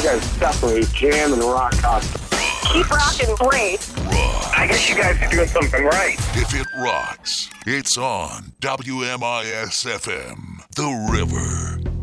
guys separate jam and rock constantly. Keep rocking great. I guess you guys are doing something right. If it rocks, it's on WMIS FM, The River.